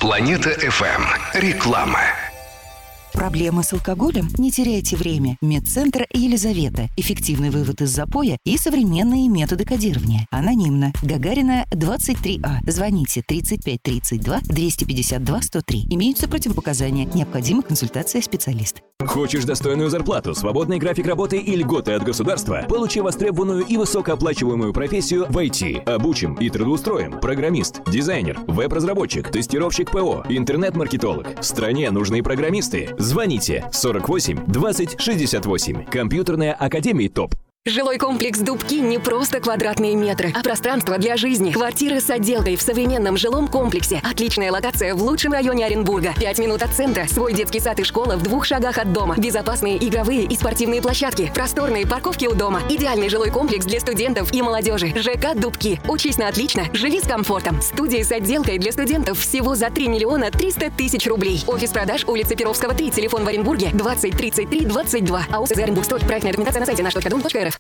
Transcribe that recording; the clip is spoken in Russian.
Планета FM. Реклама. Проблемы с алкоголем? Не теряйте время. Медцентр Елизавета. Эффективный вывод из запоя и современные методы кодирования. Анонимно. Гагарина, 23А. Звоните 35 32 252 103. Имеются противопоказания. Необходима консультация специалиста. Хочешь достойную зарплату, свободный график работы и льготы от государства? Получи востребованную и высокооплачиваемую профессию в IT. Обучим и трудоустроим. Программист, дизайнер, веб-разработчик, тестировщик ПО, интернет-маркетолог. В стране нужны программисты. Звоните 48 20 68. Компьютерная академия ТОП. Жилой комплекс «Дубки» не просто квадратные метры, а пространство для жизни. Квартиры с отделкой в современном жилом комплексе. Отличная локация в лучшем районе Оренбурга. 5 минут от центра. Свой детский сад и школа в 2 шагах от дома. Безопасные игровые и спортивные площадки. Просторные парковки у дома. Идеальный жилой комплекс для студентов и молодежи. ЖК «Дубки». Учись на отлично. Живи с комфортом. Студия с отделкой для студентов всего за 3 миллиона 300 тысяч рублей. Офис продаж, улица Перовского, 3. Телефон в Оренбурге 20 33 22. АОС Оренбургстрой. Проектная документация на сайте наш.дом.рф.